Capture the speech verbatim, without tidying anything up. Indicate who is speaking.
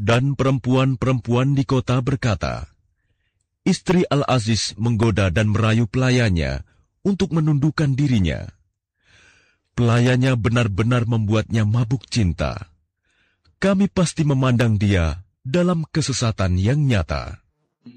Speaker 1: Dan perempuan-perempuan di kota berkata, istri Al-Aziz menggoda dan merayu pelayannya untuk menundukkan dirinya. Pelayannya benar-benar membuatnya mabuk cinta. Kami pasti memandang dia dalam kesesatan yang nyata.